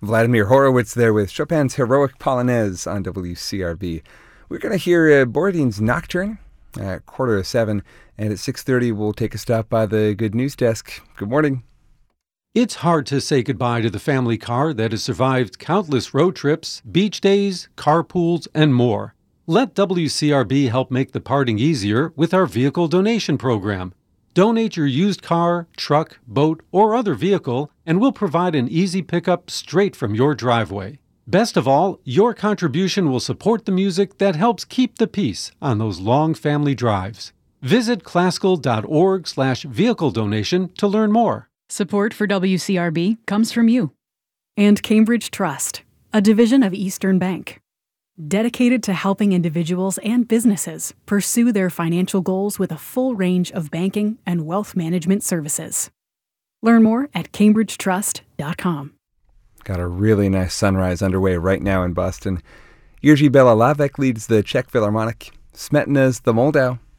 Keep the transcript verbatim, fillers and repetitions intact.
Vladimir Horowitz there with Chopin's Heroic Polonaise on W C R B. We're going to hear uh, Borodin's Nocturne at quarter to seven, and at six thirty we'll take a stop by the Good News Desk. Good morning. It's hard to say goodbye to the family car that has survived countless road trips, beach days, carpools, and more. Let W C R B help make the parting easier with our vehicle donation program. Donate your used car, truck, boat, or other vehicle, and we'll provide an easy pickup straight from your driveway. Best of all, your contribution will support the music that helps keep the peace on those long family drives. Visit classical.org slash vehicle donation to learn more. Support for W C R B comes from you. And Cambridge Trust, a division of Eastern Bank, dedicated to helping individuals and businesses pursue their financial goals with a full range of banking and wealth management services. Learn more at cambridge trust dot com. Got a really nice sunrise underway right now in Boston. Jiří Bělohlávek leads the Czech Philharmonic. Smetana's The Moldau